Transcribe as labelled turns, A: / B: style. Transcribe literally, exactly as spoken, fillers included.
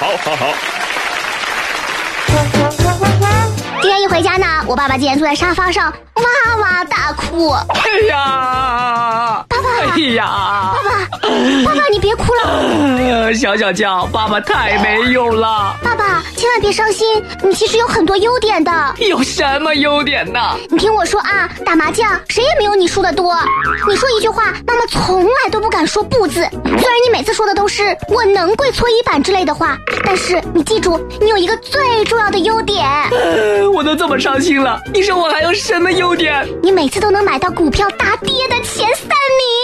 A: 好，好，好。
B: 今天一回家呢，我爸爸竟然坐在沙发上哇哇大哭。
A: 哎呀，
B: 爸爸，
A: 哎呀，
B: 爸爸，爸爸，你别哭了。
A: 呃、小小酱，爸爸太没用了。
B: 爸爸，千万别伤心，你其实有很多优点的。
A: 有什么优点呢？
B: 你听我说啊，打麻将谁也没有你输的多。你说一句话，妈妈从来都不敢说不字。虽然你每次说的都是我能跪搓衣板之类的话，但是你记住，你有一个最重要的优点。
A: 呃、我都这么伤心了，你说我还有什么优点？
B: 你每次都能买到股票大跌的前三名。